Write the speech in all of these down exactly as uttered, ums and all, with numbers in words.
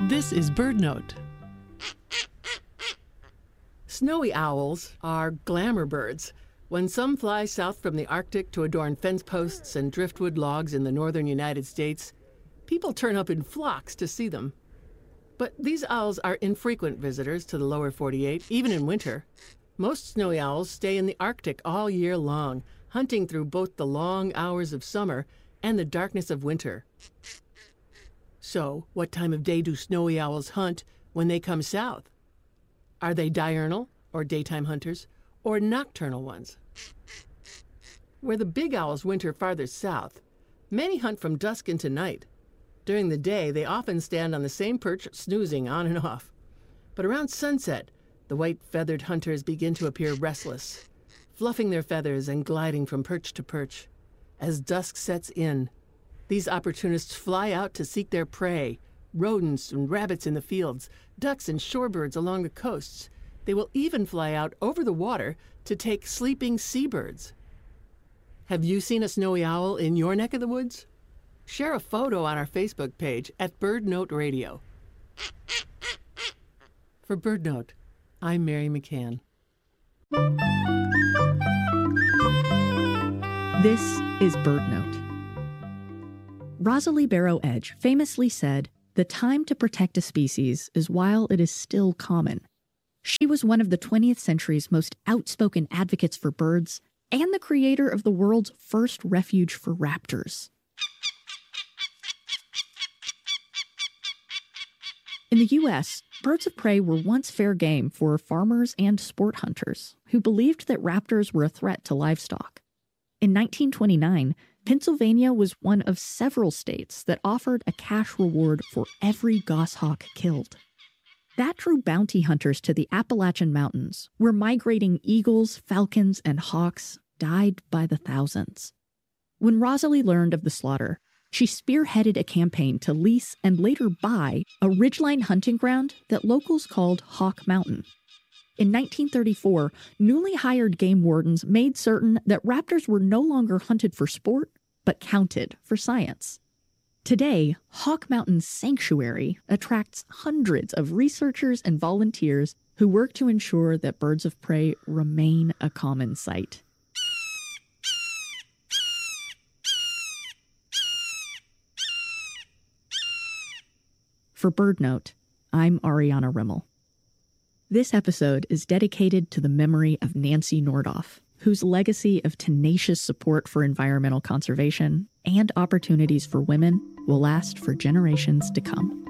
This is BirdNote. Snowy owls are glamour birds. When some fly south from the Arctic to adorn fence posts and driftwood logs in the northern United States, people turn up in flocks to see them. But these owls are infrequent visitors to the lower forty-eight, even in winter. Most snowy owls stay in the Arctic all year long, hunting through both the long hours of summer and the darkness of winter. So, what time of day do snowy owls hunt when they come south? Are they diurnal, or daytime hunters, or nocturnal ones? Where the big owls winter farther south, many hunt from dusk into night. During the day, they often stand on the same perch, snoozing on and off. But around sunset, the white-feathered hunters begin to appear restless, fluffing their feathers and gliding from perch to perch. As dusk sets in, these opportunists fly out to seek their prey, rodents and rabbits in the fields, ducks and shorebirds along the coasts. They will even fly out over the water to take sleeping seabirds. Have you seen a snowy owl in your neck of the woods? Share a photo on our Facebook page at BirdNote Radio. For BirdNote, I'm Mary McCann. This is BirdNote. Rosalie Barrow Edge famously said, "The time to protect a species is while it is still common." She was one of the twentieth century's most outspoken advocates for birds and the creator of the world's first refuge for raptors. In the U S, birds of prey were once fair game for farmers and sport hunters who believed that raptors were a threat to livestock. In nineteen twenty-nine, Pennsylvania was one of several states that offered a cash reward for every goshawk killed. That drew bounty hunters to the Appalachian Mountains, where migrating eagles, falcons, and hawks died by the thousands. When Rosalie learned of the slaughter, she spearheaded a campaign to lease and later buy a ridgeline hunting ground that locals called Hawk Mountain. In nineteen thirty-four, newly hired game wardens made certain that raptors were no longer hunted for sport, but counted for science. Today, Hawk Mountain Sanctuary attracts hundreds of researchers and volunteers who work to ensure that birds of prey remain a common sight. For BirdNote, I'm Ariana Rimmel. This episode is dedicated to the memory of Nancy Nordoff, whose legacy of tenacious support for environmental conservation and opportunities for women will last for generations to come.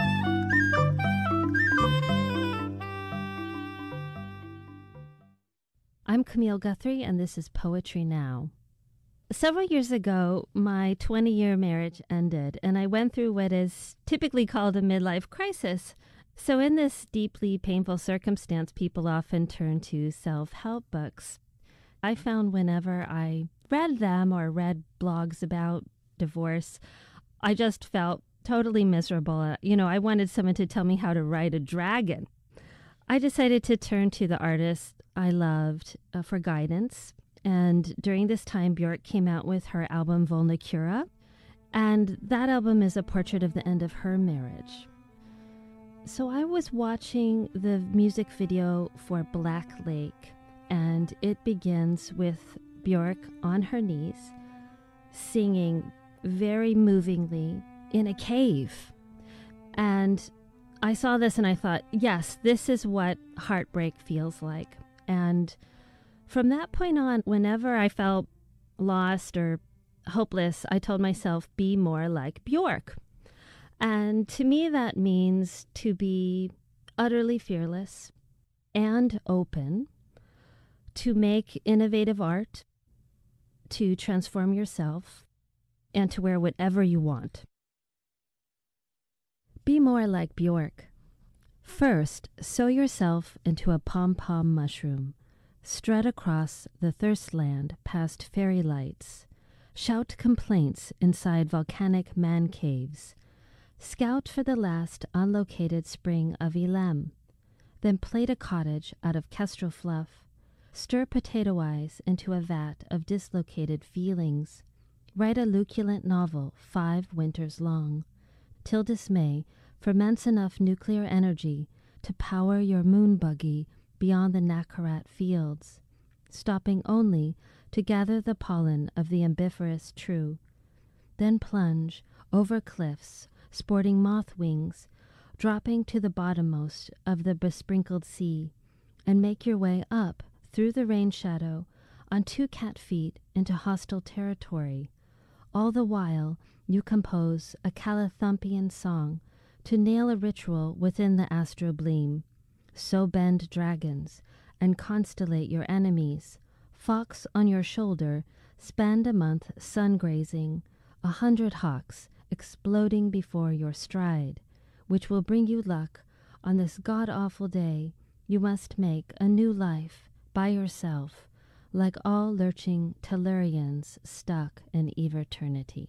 I'm Camille Guthrie, and this is Poetry Now. Several years ago, my twenty-year marriage ended, and I went through what is typically called a midlife crisis. So in this deeply painful circumstance, people often turn to self-help books. I found whenever I read them or read blogs about divorce, I just felt totally miserable. You know, I wanted someone to tell me how to ride a dragon. I decided to turn to the artist I loved uh, for guidance. And during this time, Björk came out with her album Volnakura. And that album is a portrait of the end of her marriage. So I was watching the music video for Black Lake, and it begins with Björk on her knees, singing very movingly in a cave. And I saw this and I thought, yes, this is what heartbreak feels like. And from that point on, whenever I felt lost or hopeless, I told myself, be more like Björk. And to me, that means to be utterly fearless and open, to make innovative art, to transform yourself, and to wear whatever you want. Be more like Björk. First, sow yourself into a pom-pom mushroom. Strut across the thirst land past fairy lights. Shout complaints inside volcanic man caves. Scout for the last unlocated spring of Elam. Then plait a cottage out of kestrel fluff. Stir potato eyes into a vat of dislocated feelings. Write a luculent novel five winters long. Till dismay ferments enough nuclear energy to power your moon buggy beyond the Nakarat fields, stopping only to gather the pollen of the ambiferous true, then plunge over cliffs sporting moth wings, dropping to the bottommost of the besprinkled sea, and make your way up through the rain shadow on two cat feet into hostile territory. All the while you compose a Calathumpian song to nail a ritual within the astrobleam. So bend dragons and constellate your enemies. Fox on your shoulder, spend a month sun grazing, a hundred hawks exploding before your stride, which will bring you luck on this god-awful day. You must make a new life by yourself, like all lurching Tellurians stuck in evernity.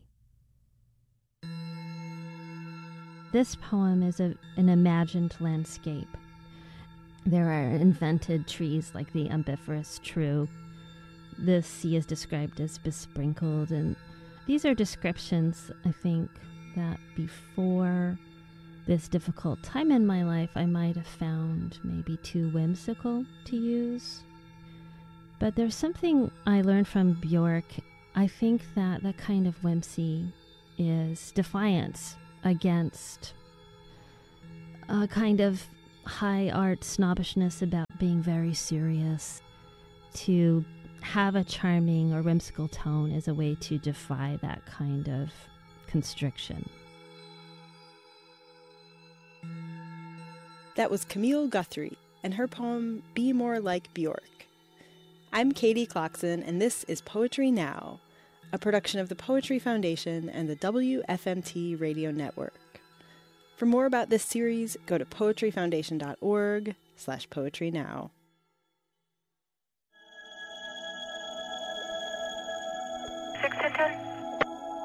This poem is a, an imagined landscape. There are invented trees like the umbiferous true. The sea is described as besprinkled, and these are descriptions, I think, that before this difficult time in my life I might have found maybe too whimsical to use. But there's something I learned from Bjork. I think that that kind of whimsy is defiance against a kind of high art snobbishness about being very serious. To have a charming or whimsical tone is a way to defy that kind of constriction. That was Camille Guthrie and her poem, Be More Like Bjork. I'm Katie Clarkson, and this is Poetry Now, a production of the Poetry Foundation and the W F M T Radio Network. For more about this series, go to poetryfoundation.org slash poetry now. Six to ten.